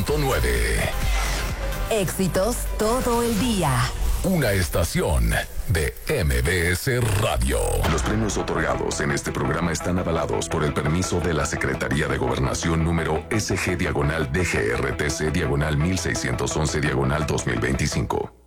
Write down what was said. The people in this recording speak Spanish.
100.9. Éxitos todo el día. Una estación de MBS Radio. Los premios otorgados en este programa están avalados por el permiso de la Secretaría de Gobernación número SG-DGRTC-1611-2025.